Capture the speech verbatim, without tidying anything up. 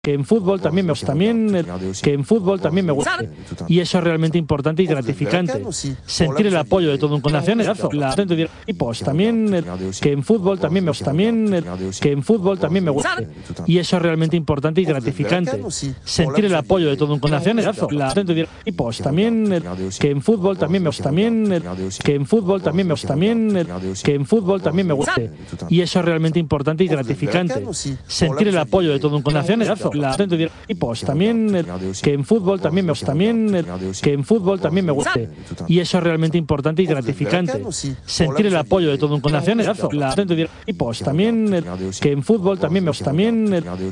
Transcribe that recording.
que en fútbol también me gusta, también, eh, que en fútbol también me gusta. Y eso es realmente importante y gratificante. Sentir el apoyo de todo un naciones, la gente de equipos, también, eh, que en fútbol también me gusta, también, eh, que en fútbol también me gusta. Y eso es realmente importante y gratificante. Sentir el apoyo de todo un naciones, la gente de equipos, también, eh, que en fútbol también me gusta, también, eh, que en fútbol también me gusta, también, eh, que en fútbol también me gusta. Y eso es realmente importante y gratificante. Sentir el apoyo de todo un naciones, la gente de equipos, también, eh, que en fútbol también me gusta, también, eh, que en fútbol también me gusta. Y eso es realmente importante y gratificante. Sentir el apoyo de todo un naciones, la gente de equipos, también, eh, que en fútbol también me gusta, también, eh,